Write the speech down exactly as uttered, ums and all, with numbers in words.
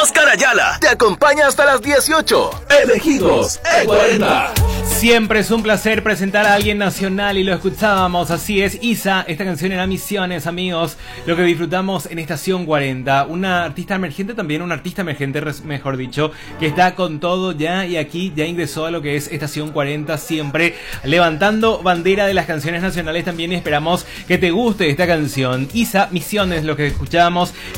Oscar Ayala te acompaña hasta las dieciocho. Elegidos E cuarenta. Siempre es un placer presentar a alguien nacional y lo escuchábamos, así es, Isa, esta canción era Misiones, amigos, lo que disfrutamos en Estación cuarenta, una artista emergente también, un artista emergente, mejor dicho, que está con todo ya y aquí ya ingresó a lo que es Estación cuarenta, siempre levantando bandera de las canciones nacionales también, y esperamos que te guste esta canción. Isa, Misiones, lo que escuchábamos.